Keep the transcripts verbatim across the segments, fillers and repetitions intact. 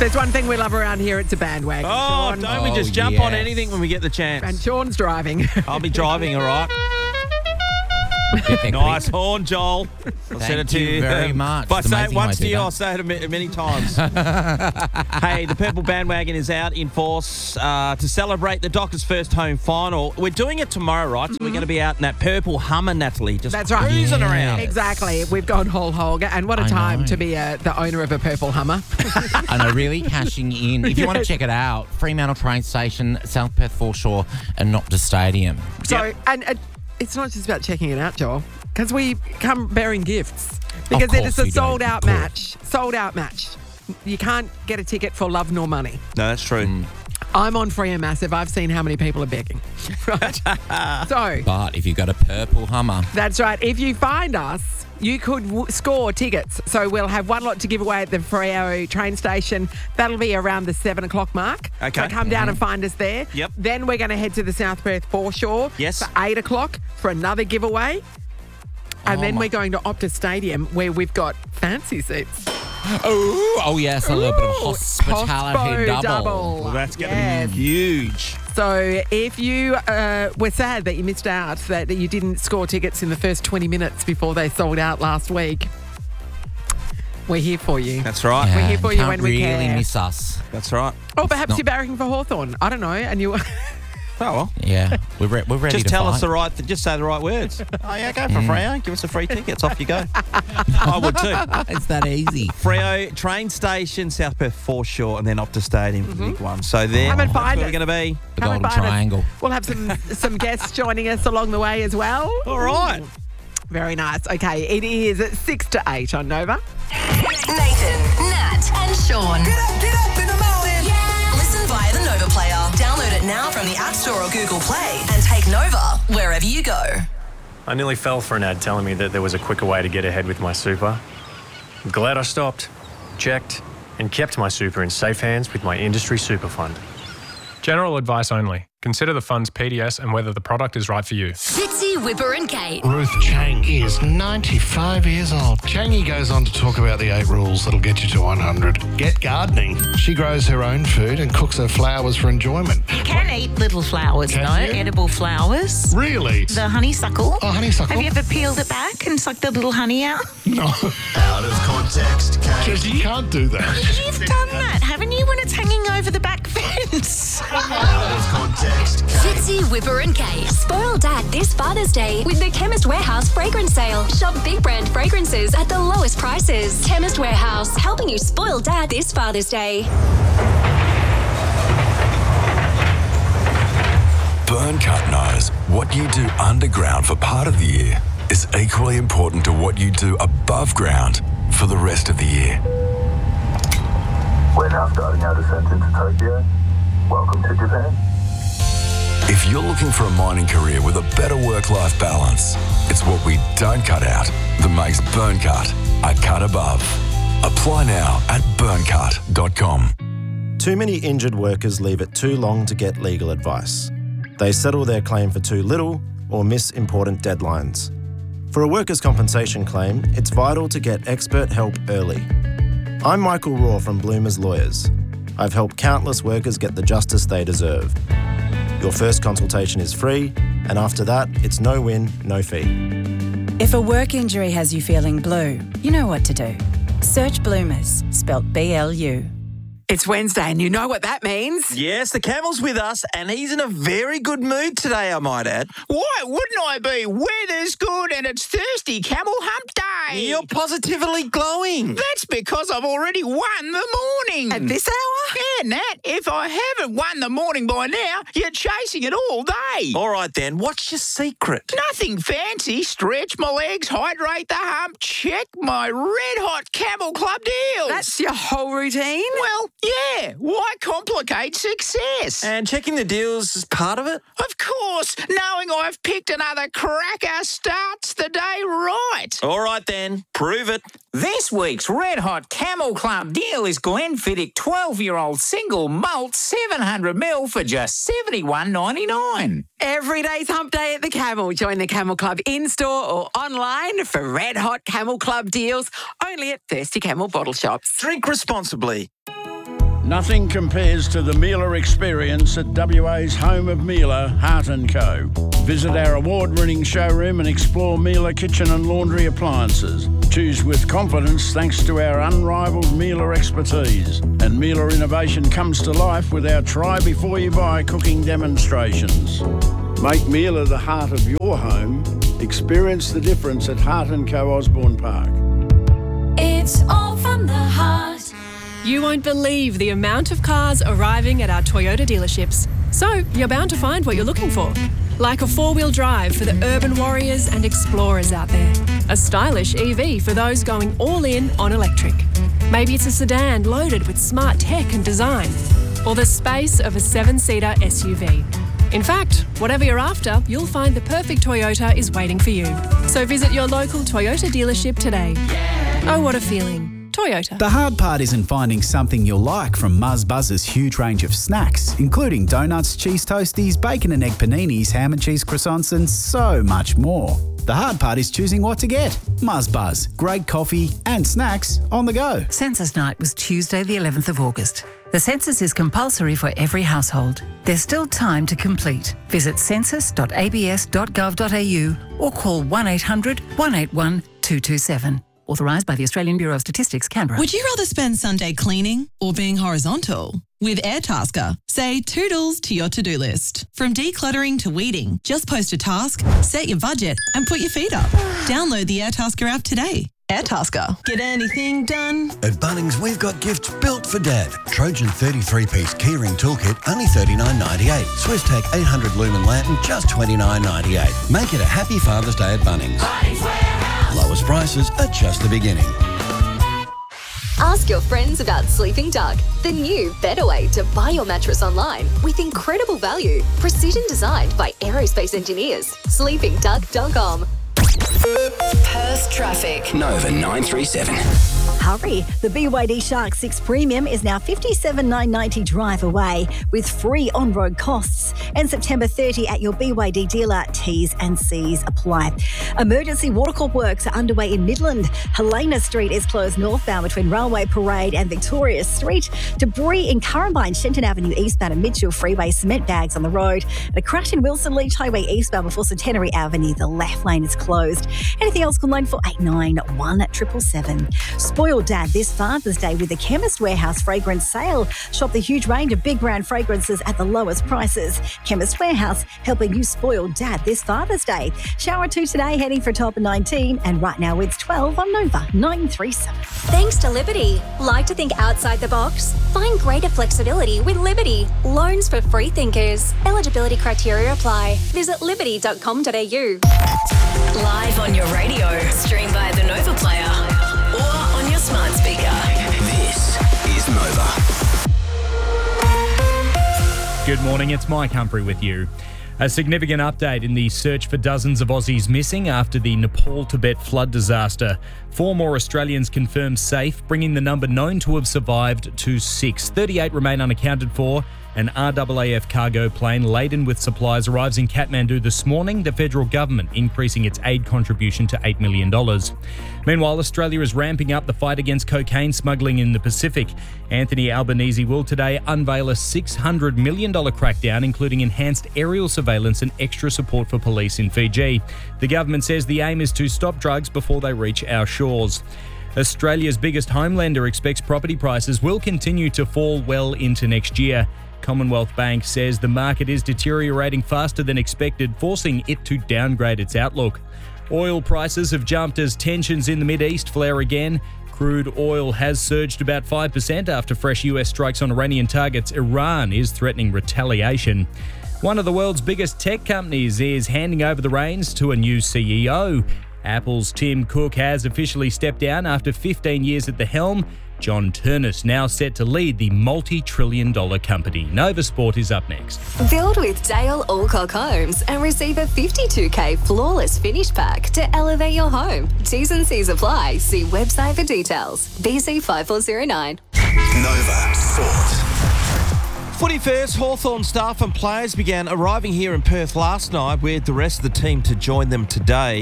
there's one thing we love around here, it's a bandwagon. Oh, Sean. don't we Oh, just jump yes. on anything when we get the chance? And Sean's driving. I'll be driving, all right? Nice horn, Joel. I'll Thank send it to you you. very much. If I It's say it amazing how once I to do you, that. I'll say it a mi- many times. Hey, the Purple Bandwagon is out in force uh, to celebrate the Dockers' first home final. We're doing it tomorrow, right? So we're going to be out in that purple Hummer, Natalie, just That's right. cruising Yeah. around. Exactly. We've gone whole hog. And what a I time know. to be uh, the owner of a purple Hummer. I know, really cashing in. If you want to Yes. check it out, Fremantle train station, South Perth Foreshore and Nopta Stadium. So, Yep. and uh, it's not just about checking it out, Joel, because we come bearing gifts. Because it is course a we do. sold out Of course. match. Sold out match. You can't get a ticket for love nor money. No, that's true. Mm. I'm on Free and Massive. I've seen how many people are begging. Right? So, But if you've got a purple Hummer, that's right. If you find us, you could w- score tickets. So we'll have one lot to give away at the Freo train station. That'll be around the seven o'clock mark. Okay. So come down and find us there. Yep. Then we're going to head to the South Perth Foreshore. Yes. For eight o'clock for another giveaway. And Oh then my- we're going to Optus Stadium where we've got fancy seats. oh, oh yes, a little bit of Ooh, hospitality Hospo double. Well, that's going to Yes. be huge. So if you uh, were sad that you missed out, that you didn't score tickets in the first twenty minutes before they sold out last week, we're here for you. That's right. We're here you for you can't when we really care. miss us. That's right. Or perhaps not- you're barracking for Hawthorn. I don't know. And you Oh, well. Yeah, we're, re- we're ready Just to tell fight. us the right, th- just say the right words. Oh, yeah, go for Freo. Give us a free tickets. Off you go. I would too. It's that easy. Freo train station, South Perth Foreshore, and then Optus Stadium for the big one. So there, Come and that's find where us. we're going to be. The Come and Golden find us. Triangle. We'll have some some guests joining us along the way as well. All right. Very nice. Okay, it is at six to eight on Nova. Nathan, Nat, and Sean. Get up, get up in the morning. Yeah. Listen via the Nova player. Download it now from the App Store or Google Play and take Nova wherever you go. I nearly fell for an ad telling me that there was a quicker way to get ahead with my super. I'm glad I stopped, checked, and kept my super in safe hands with my industry super fund. General advice only. Consider the fund's P D S and whether the product is right for you. Fitzy, Whipper and Kate. Ruth Chang is ninety-five years old. Changy goes on to talk about the eight rules that'll get you to one hundred. Get gardening. She grows her own food and cooks her flowers for enjoyment. You can eat little flowers, Can no, you? edible flowers. Really? The honeysuckle. Oh, honeysuckle. Have you ever peeled it back and sucked the little honey out? No. Out of context, Kate. Jess, you can't do that. You've done that, haven't you, when it's hanging over the back fence? Out of context, Kate. Fitzy, Whipper and Kate. Spoil Dad this Father's Day with the Chemist Warehouse fragrance sale. Shop big brand fragrances at the lowest prices. Chemist Warehouse, helping you spoil Dad this Father's Day. Burncut knows what you do underground for part of the year is equally important to what you do above ground for the rest of the year. We're now starting our descent into Tokyo. Welcome to Japan. If you're looking for a mining career with a better work-life balance, it's what we don't cut out that makes Burncut a cut above. Apply now at burncut dot com. Too many injured workers leave it too long to get legal advice. They settle their claim for too little or miss important deadlines. For a workers' compensation claim, it's vital to get expert help early. I'm Michael Raw from Bloomers Lawyers. I've helped countless workers get the justice they deserve. Your first consultation is free, and after that, it's no win, no fee. If a work injury has you feeling blue, you know what to do. Search Bloomers, spelt B L U. It's Wednesday and you know what that means. Yes, the Camel's with us, and he's in a very good mood today, I might add. Why wouldn't I be? Weather's good and it's Thirsty Camel Hump Day. You're positively glowing. That's because I've already won the morning. At this hour? Yeah, Nat, if I haven't won the morning by now, you're chasing it all day. All right, then. What's your secret? Nothing fancy. Stretch my legs, hydrate the hump, check my red hot Camel Club deals. That's your whole routine? Well, yeah. Why complicate success? And checking the deals is part of it? Of course, knowing I've picked another cracker starts the day right. All right, then. Prove it. This week's Red Hot Camel Club deal is Glenfiddich twelve-year-old single malt seven hundred mil for just seventy-one ninety-nine. Every day's hump day at the Camel. Join the Camel Club in-store or online for red hot Camel Club deals only at Thirsty Camel bottle shops. Drink responsibly. Nothing compares to the Miele experience at W A's home of Miele, Hart and Co. Visit our award-winning showroom and explore Miele kitchen and laundry appliances. Choose with confidence thanks to our unrivaled Miele expertise. And Miele innovation comes to life with our try before you buy cooking demonstrations. Make Miele the heart of your home. Experience the difference at Hart and Co Osborne Park. It's all from the heart. You won't believe the amount of cars arriving at our Toyota dealerships. So you're bound to find what you're looking for. Like a four-wheel drive for the urban warriors and explorers out there. A stylish E V for those going all in on electric. Maybe it's a sedan loaded with smart tech and design. Or the space of a seven-seater S U V. In fact, whatever you're after, you'll find the perfect Toyota is waiting for you. So visit your local Toyota dealership today. Oh, what a feeling. Toyota. The hard part isn't finding something you'll like from Muzz Buzz's huge range of snacks, including donuts, cheese toasties, bacon and egg paninis, ham and cheese croissants, and so much more. The hard part is choosing what to get. Muzz Buzz, great coffee and snacks on the go. Census night was Tuesday the eleventh of August. The census is compulsory for every household. There's still time to complete. Visit census dot a b s dot gov dot a u or call one eight hundred, one eight one, two two seven. Authorised by the Australian Bureau of Statistics, Canberra. Would you rather spend Sunday cleaning or being horizontal? With Airtasker, say toodles to your to-do list. From decluttering to weeding, just post a task, set your budget and put your feet up. Download the Airtasker app today. Airtasker. Get anything done? At Bunnings, we've got gifts built for Dad. Trojan thirty-three piece keyring toolkit, only thirty-nine ninety-eight. Swisstech eight hundred lumen lantern, just twenty-nine ninety-eight. Make it a happy Father's Day at Bunnings. Bunnings Warehouse. Lowest prices are just the beginning. Ask your friends about Sleeping Duck, the new, better way to buy your mattress online with incredible value. Precision designed by aerospace engineers. sleeping duck dot com. Perth traffic. Nova nine three seven. Hurry! The B Y D Shark six Premium is now fifty-seven thousand nine hundred ninety drive away with free on-road costs. And September thirtieth at your B Y D dealer, T's and C's apply. Emergency watercourse works are underway in Midland. Helena Street is closed northbound between Railway Parade and Victoria Street. Debris in Currumbine, Shenton Avenue eastbound and Mitchell Freeway, cement bags on the road. And a crash in Wilson Leach Highway eastbound before Centenary Avenue. The left lane is closed. Anything else, call line four eight nine, one seven seven seven. Spoil Dad this Father's Day with the Chemist Warehouse fragrance sale. Shop the huge range of big brand fragrances at the lowest prices. Chemist Warehouse, helping you spoil Dad this Father's Day. Shower two today, heading for a top of nineteen, and right now it's twelve on Nova nine three seven. Thanks to Liberty. Like to think outside the box? Find greater flexibility with Liberty. Loans for free thinkers. Eligibility criteria apply. Visit liberty dot com dot a u. Live on your radio, stream via the Nova Player, or on your smart speaker. This is Nova. Good morning, it's Mike Humphrey with you. A significant update in the search for dozens of Aussies missing after the Nepal-Tibet flood disaster. Four more Australians confirmed safe, bringing the number known to have survived to six. thirty-eight remain unaccounted for. An R A A F cargo plane laden with supplies arrives in Kathmandu this morning, the federal government increasing its aid contribution to eight million dollars. Meanwhile, Australia is ramping up the fight against cocaine smuggling in the Pacific. Anthony Albanese will today unveil a six hundred million dollars crackdown, including enhanced aerial surveillance and extra support for police in Fiji. The government says the aim is to stop drugs before they reach our shores. Australia's biggest home lender expects property prices will continue to fall well into next year. Commonwealth Bank says the market is deteriorating faster than expected, forcing it to downgrade its outlook. Oil prices have jumped as tensions in the Mid-East flare again. Crude oil has surged about five percent after fresh U S strikes on Iranian targets. Iran is threatening retaliation. One of the world's biggest tech companies is handing over the reins to a new C E O. Apple's Tim Cook has officially stepped down after fifteen years at the helm. John Turnus now set to lead the multi-trillion dollar company. Nova Sport is up next. Build with Dale Alcock Homes and receive a fifty-two K flawless finish pack to elevate your home. T's and C's apply. See website for details. B C five four zero nine. Nova Sport. Footy first, Hawthorn staff and players began arriving here in Perth last night with the rest of the team to join them today.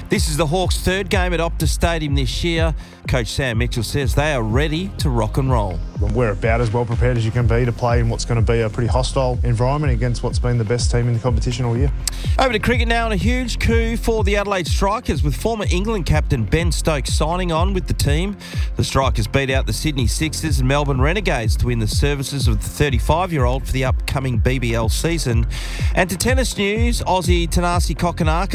This is the Hawks' third game at Optus Stadium this year. Coach Sam Mitchell says they are ready to rock and roll. We're about as well prepared as you can be to play in what's going to be a pretty hostile environment against what's been the best team in the competition all year. Over to cricket now, and a huge coup for the Adelaide Strikers with former England captain Ben Stokes signing on with the team. The Strikers beat out the Sydney Sixers and Melbourne Renegades to win the services of the thirty-five-year-old for the upcoming B B L season. And to tennis news, Aussie Tanasi Kokonaka